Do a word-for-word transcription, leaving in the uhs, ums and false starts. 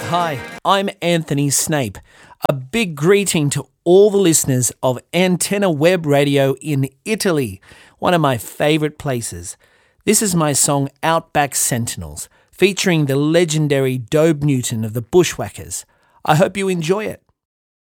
Hi, I'm Anthony Snape. A big greeting to all the listeners of Antenna Web Radio in Italy, one of my favourite places. This is my song Outback Sentinels, featuring the legendary Dobe Newton of the Bushwhackers. I hope you enjoy it.